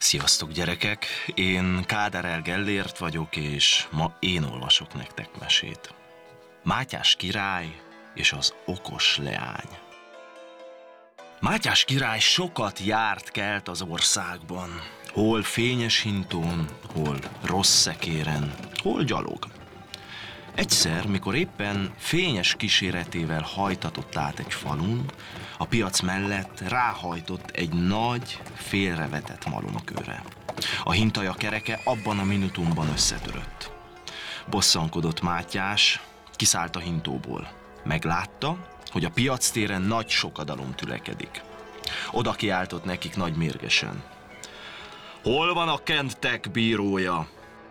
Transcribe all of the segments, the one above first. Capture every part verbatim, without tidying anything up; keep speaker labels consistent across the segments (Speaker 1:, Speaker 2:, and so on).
Speaker 1: Sziasztok gyerekek, én Káderel Gellért vagyok, és ma én olvasok nektek mesét. Mátyás király és az okos leány. Mátyás király sokat járt kelt az országban, hol fényes hintón, hol rossz szekéren, hol gyalog. Egyszer, mikor éppen fényes kíséretével hajtatott át egy falun, a piac mellett ráhajtott egy nagy, félrevetett malomkőre. A hintaja kereke abban a minutumban összetörött. Bosszankodott Mátyás, kiszállt a hintóból. Meglátta, hogy a piactéren nagy sokadalom tülekedik. Oda kiáltott nekik nagy mérgesen. Hol van a kentek bírója?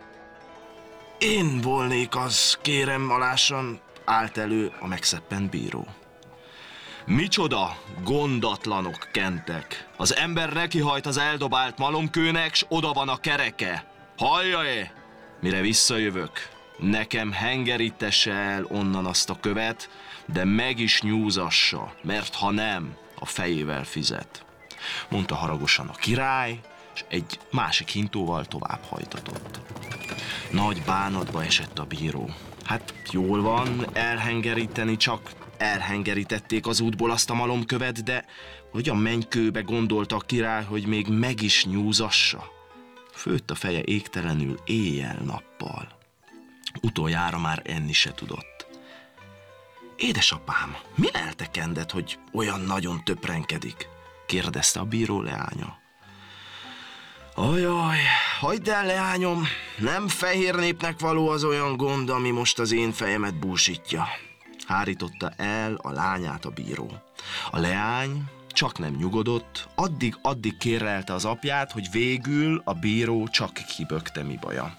Speaker 1: Én volnék az, kérem alásan, állt elő a megszeppent bíró. Micsoda gondatlanok kentek! Az ember nekihajt az eldobált malomkőnek, s oda van a kereke. Hallja-e? Mire visszajövök, nekem hengerítesse el onnan azt a követ, de meg is nyúzassa, mert ha nem, a fejével fizet. Mondta haragosan a király, és egy másik hintóval tovább hajtatott. Nagy bánatba esett a bíró. Hát jól van, elhengeríteni, csak elhengerítették az útból azt a malomkövet, de hogy a mennykőbe gondolta a király, hogy még meg is nyúzassa. Főtt a feje égtelenül éjjel-nappal. Utoljára már enni se tudott. Édesapám, mi leltekendett, hogy olyan nagyon töprenkedik? Kérdezte a bíró leánya. Ajaj, hagyd el, leányom, nem fehér népnek való az olyan gond, ami most az én fejemet búsítja. Hárította el a lányát a bíró. A leány csak nem nyugodott, addig-addig kérelte az apját, hogy végül a bíró csak kibökte, mi baja.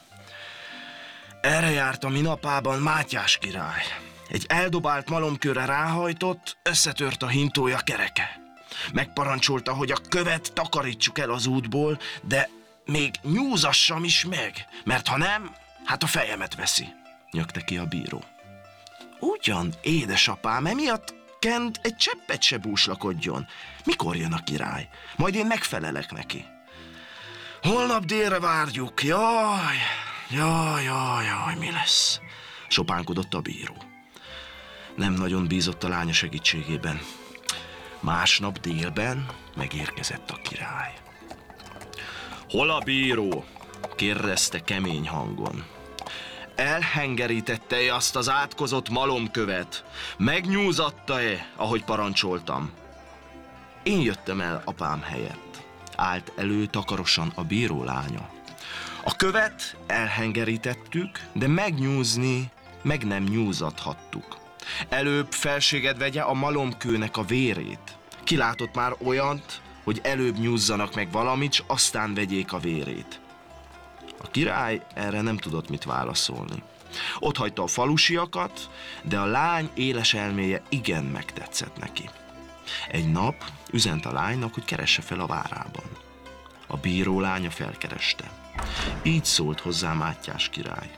Speaker 1: Erre járt a minapában Mátyás király. Egy eldobált malomkőre ráhajtott, összetört a hintója kereke. Megparancsolta, hogy a követ takarítsuk el az útból, de még nyúzassam is meg, mert ha nem, hát a fejemet veszi, nyögte ki a bíró. Ugyan, édesapám, emiatt Kent egy cseppet se búslakodjon. Mikor jön a király? Majd én megfelelek neki. Holnap délre várjuk. Jaj, jaj, jaj, jaj, mi lesz? Sopánkodott a bíró. Nem nagyon bízott a lánya segítségében. Másnap délben megérkezett a király. Hol a bíró? Kérdezte kemény hangon. Elhengerítette-e azt az átkozott malomkövet? Megnyúzatta-e, ahogy parancsoltam? Én jöttem el apám helyett. Állt elő takarosan a bíró lánya. A követ elhengerítettük, de megnyúzni meg nem nyúzathattuk. Előbb felséged vegye a malomkőnek a vérét. Kilátott már olyant, hogy előbb nyúzzanak meg valamit, s aztán vegyék a vérét. A király erre nem tudott mit válaszolni. Ott hagyta a falusiakat, de a lány éles elméje igen megtetszett neki. Egy nap üzent a lánynak, hogy keresse fel a várában. A bíró lánya felkereste. Így szólt hozzá Mátyás király.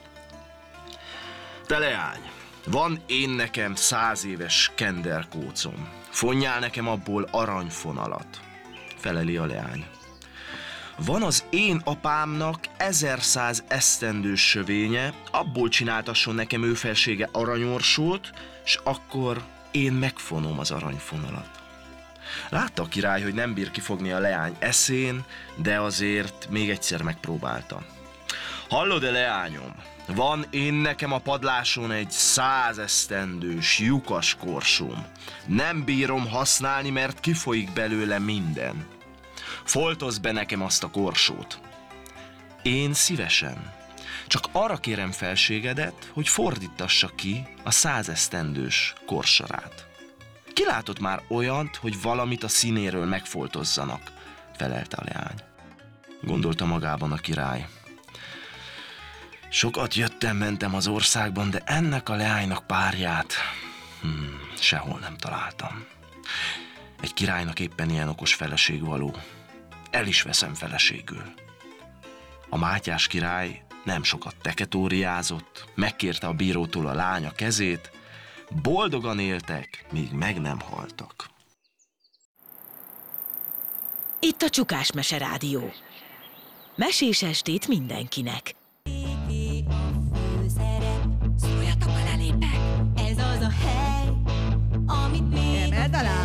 Speaker 1: Te leány, van én nekem száz éves kenderkócom. Fonjál nekem abból aranyfonalat. Feleli a leány. Van az én apámnak ezerszáz esztendős sövénye, abból csináltasson nekem ő felsége aranyorsót, s akkor én megfonom az aranyfonalat. Látta a király, hogy nem bír kifogni a leány eszén, de azért még egyszer megpróbálta. Hallod-e, leányom? Van én nekem a padláson egy százesztendős lyukas korsóm. Nem bírom használni, mert kifolyik belőle minden. Foltozz be nekem azt a korsót. Én szívesen. Csak arra kérem felségedet, hogy fordítassa ki a százesztendős korsarát. Ki látott már olyant, hogy valamit a színéről megfoltozzanak? Felelte a leány. Gondolta magában a király. Sokat jöttem-mentem az országban, de ennek a leánynak párját hmm, sehol nem találtam. Egy királynak éppen ilyen okos feleség való. El is veszem feleségül. A Mátyás király nem sokat teketóriázott, megkérte a bírótól a lánya kezét, boldogan éltek, míg meg nem haltak.
Speaker 2: Itt a Csukás Mese Rádió. Mesés estét mindenkinek!